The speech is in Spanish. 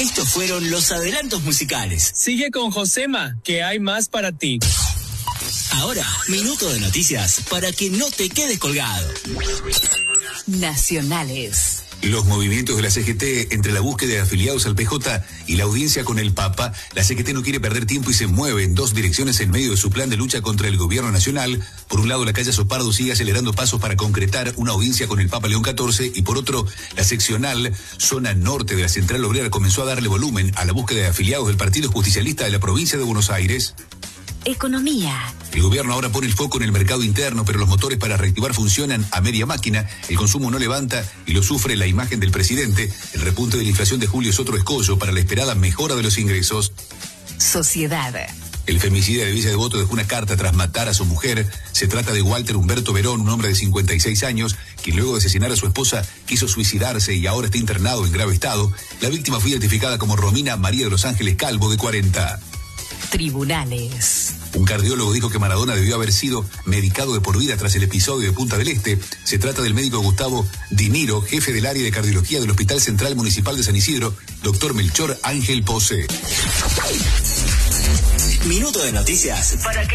Estos fueron los adelantos musicales. Sigue con Josema, que hay más para ti. Ahora, minuto de noticias para que no te quedes colgado. Nacionales. Los movimientos de la CGT entre la búsqueda de afiliados al PJ y la audiencia con el Papa, la CGT no quiere perder tiempo y se mueve en dos direcciones en medio de su plan de lucha contra el gobierno nacional. Por un lado, la calle Sopardo sigue acelerando pasos para concretar una audiencia con el Papa León XIV y por otro, la seccional zona norte de la Central Obrera comenzó a darle volumen a la búsqueda de afiliados del Partido Justicialista de la provincia de Buenos Aires. Economía. El gobierno ahora pone el foco en el mercado interno, pero los motores para reactivar funcionan a media máquina, el consumo no levanta y lo sufre la imagen del presidente. El repunte de la inflación de julio es otro escollo para la esperada mejora de los ingresos. Sociedad. El femicida de Villa Devoto dejó una carta tras matar a su mujer. Se trata de Walter Humberto Verón, un hombre de 56 años, quien luego de asesinar a su esposa quiso suicidarse y ahora está internado en grave estado. La víctima fue identificada como Romina María de los Ángeles Calvo, de 40. Tribunales. Un cardiólogo dijo que Maradona debió haber sido medicado de por vida tras el episodio de Punta del Este. Se trata del médico Gustavo Diniro, jefe del área de cardiología del Hospital Central Municipal de San Isidro, doctor Melchor Ángel Pose. Minuto de noticias para que